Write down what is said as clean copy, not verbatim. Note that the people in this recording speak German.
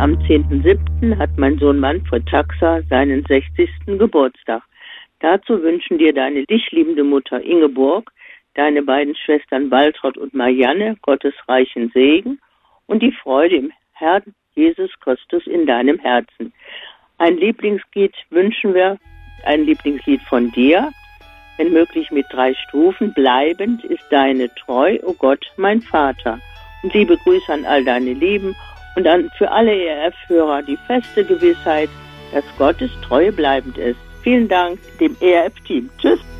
am 10.07. hat mein Sohn Manfred Taxa seinen 60. Geburtstag. Dazu wünschen dir deine dich liebende Mutter Ingeborg, deine beiden Schwestern Waltraud und Marianne Gottes reichen Segen und die Freude im Herrn Jesus Christus in deinem Herzen. Ein Lieblingslied wünschen wir, ein Lieblingslied von dir, wenn möglich mit 3 Strophen. Bleibend ist deine Treu, o Gott, mein Vater. Und liebe Grüße an all deine Lieben und für alle ERF-Hörer die feste Gewissheit, dass Gottes Treue bleibend ist. Vielen Dank dem ERF-Team. Tschüss.